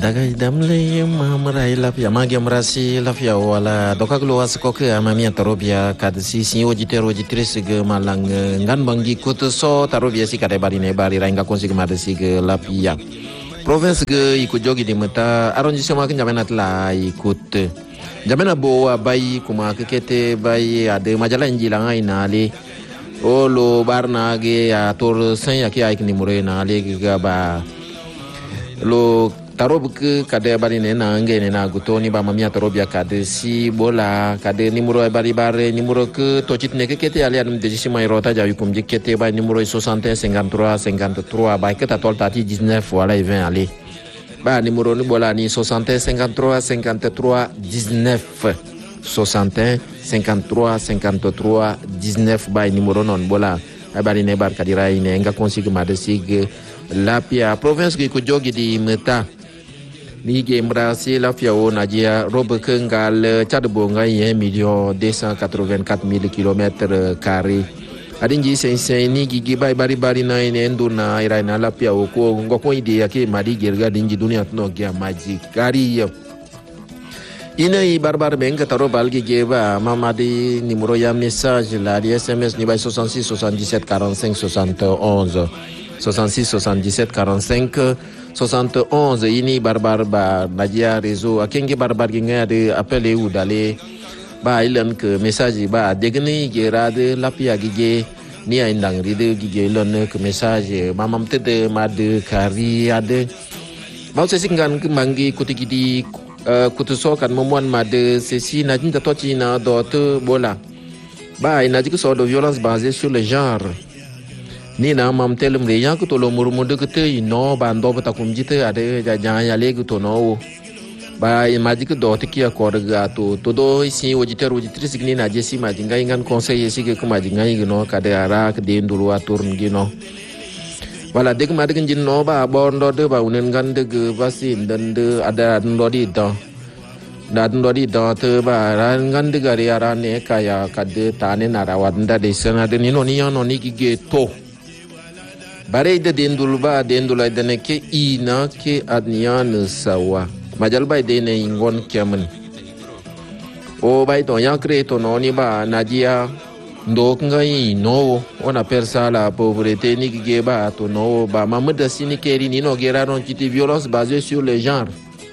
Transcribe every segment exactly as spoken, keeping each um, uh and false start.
daga damle mamrai lafia magi amrasi lafia wala dokaglo askoke amamia tarobia kadsi si ojitero ojitris ge malang ngan bangi kutu so tarobia si kade bari ne bari rainga konsi ge madasi ge lapia province ge ikut jogi di mata arrondissement ke jamenat la ikut jamena bo bayi kuma kekete bayi ade majalah injilanga inali olo barna ge ator sen yaki aik ni mure na ale ge ba lo tarob ke kade bari ne na ngene na gutoni ba mamia tarobia kade si bola kade nimuro bari bare nimuro ke tocit ne ke kete ali adum de sima rota jawi kum kete ba nimuro soixante cinquante-trois cinquante-trois ba ke tatol tati dix-neuf wala vingt ali ba nimuro ni bola ni soixante cinquante-trois cinquante-trois dix-neuf soixante cinquante-trois cinquante-trois dix-neuf ba nimuro non bola bari ne bar kadira ine nga consigue madesig la pia province ki ko jogi di meta ni ge mbrasi la fia o najia robe kengal chadbo ngai un million deux cent quatre-vingt-quatre mille kilomètres carrés adinji sense ni gigi bay bari bari na ine nduna iraina la pia o ko ngoko ide yake madi gerga dinji dunia tno gya maji kari ina i barbar benga taro balgi geba mamadi numero ya message la di sms ni bay soixante-six soixante-dix-sept quarante-cinq soixante et onze soixante-six soixante-dix-sept quarante-cinq soixante et onze ini barbar ba najia réseau akenge barbar ginga de appelé ou d'aller ba ilan ke message ba degni gerade lapia gige ni indang ride gige lon ke message mamam tede mad kari ade mau sesingan ke mangi kutigidi kutuso kan momuan mad ceci na jinta toti na dot bola ba ina jiku so de violence basée sur le genre ni na mam telum de yak to lo murmu de kete no ba ndo bata kum jite ade ja ja ya le to no ba imaji ke do tiki akor ga to to do si ojiter ojitri signi na jesi ma jinga ingan conseil si ke kuma jinga ngino kade ara ke de nduru atur ngino wala de ma de ngin no ba bondo de ba unen gan de ge basi ndende ada ndo di do da ndo di do te ba ran gan de gari ara ne kaya kade tane na rawat nda de sana de nino ni no ni ge to bare de dendul ba dendul ay dene ke ina ke adnian sawa majal bay de ne ingon kemen o bay to ya creto no ni ba najia ndok ngai no ona persa la pauvreté ni ge ba to no ba mamada sini keri ni no gera non kiti violence basée sur le genre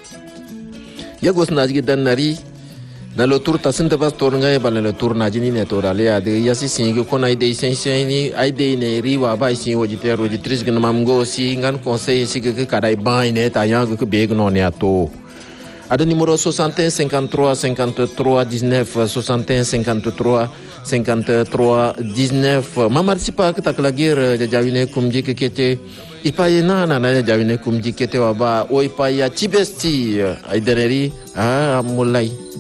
yagos najgi dan nari na lo tour tasinte pas tor ngai ba le tour najini ne torale ade yasi singi ko nai de senseni ai de ne riwa ba si ojiter ojitris gna mamgo si ngan conseil si ke kadai bai ne ta yang ke beg no ne ato ada numéro soixante cinquante-trois cinquante-trois dix-neuf soixante cinquante-trois cinquante-trois dix-neuf mamar sipa ke tak lagir jawine kumji ke kete ipaye na na na jawine kumji kete wa ba o ipaya chibesti ai deneri ah mulai